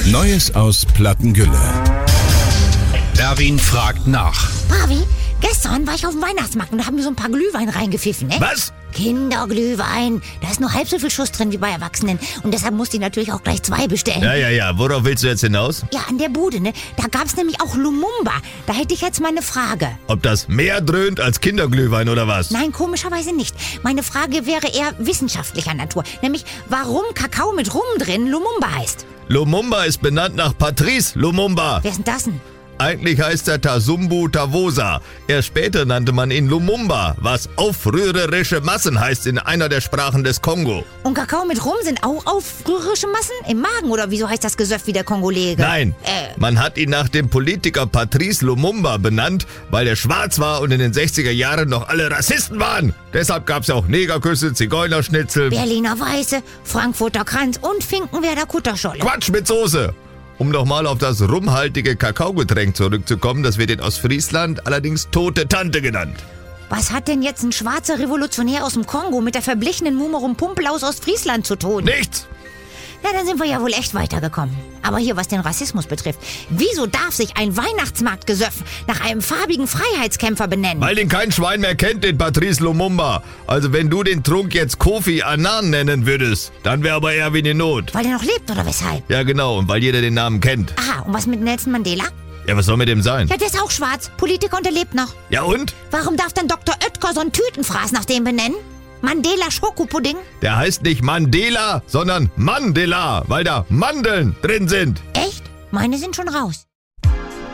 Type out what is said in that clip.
Neues aus Plattengülle. Erwin fragt nach. Pavi, gestern war ich auf dem Weihnachtsmarkt und da haben wir so ein paar Glühwein reingepfiffen, ne? Was? Kinderglühwein. Da ist nur halb so viel Schuss drin wie bei Erwachsenen. Und deshalb musste ich natürlich auch gleich 2 bestellen. Ja. Worauf willst du jetzt hinaus? Ja, an der Bude, ne? Da gab's nämlich auch Lumumba. Da hätte ich jetzt mal eine Frage. Ob das mehr dröhnt als Kinderglühwein oder was? Nein, komischerweise nicht. Meine Frage wäre eher wissenschaftlicher Natur. Nämlich, warum Kakao mit Rum drin Lumumba heißt. Lumumba ist benannt nach Patrice Lumumba. Wer ist denn das denn? Eigentlich heißt er Tasumbu Tawosa. Erst später nannte man ihn Lumumba, was aufrührerische Massen heißt in einer der Sprachen des Kongo. Und Kakao mit Rum sind auch aufrührerische Massen im Magen? Oder wieso heißt das Gesöff wie der Kongolege? Nein, man hat ihn nach dem Politiker Patrice Lumumba benannt, weil er schwarz war und in den 60er Jahren noch alle Rassisten waren. Deshalb gab's ja auch Negerküsse, Zigeunerschnitzel, Berliner Weiße, Frankfurter Kranz und Finkenwerder Kutterscholle. Quatsch mit Soße. Um nochmal auf das rumhaltige Kakaogetränk zurückzukommen, das wird in Ostfriesland allerdings Tote Tante genannt. Was hat denn jetzt ein schwarzer Revolutionär aus dem Kongo mit der verblichenen Mumerum Pumpel aus Ostfriesland zu tun? Nichts! Na, dann sind wir ja wohl echt weitergekommen. Aber hier, was den Rassismus betrifft, wieso darf sich ein Weihnachtsmarktgesöff nach einem farbigen Freiheitskämpfer benennen? Weil den kein Schwein mehr kennt, den Patrice Lumumba. Also wenn du den Trunk jetzt Kofi Annan nennen würdest, dann wäre aber Erwin in Not. Weil er noch lebt, oder weshalb? Ja genau, und weil jeder den Namen kennt. Aha, und was mit Nelson Mandela? Ja, was soll mit dem sein? Ja, der ist auch schwarz, Politiker und er lebt noch. Ja und? Warum darf dann Dr. Oetker so einen Tütenfraß nach dem benennen? Mandela Schokopudding? Der heißt nicht Mandela, sondern Mandela, weil da Mandeln drin sind. Echt? Meine sind schon raus.